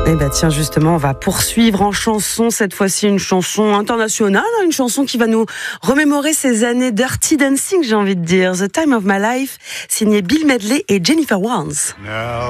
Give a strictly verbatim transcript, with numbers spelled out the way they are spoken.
Eh ben tiens, justement, on va poursuivre en chanson, cette fois-ci une chanson internationale, une chanson qui va nous remémorer ces années Dirty Dancing, j'ai envie de dire. The Time of My Life, signé Bill Medley et Jennifer Warnes.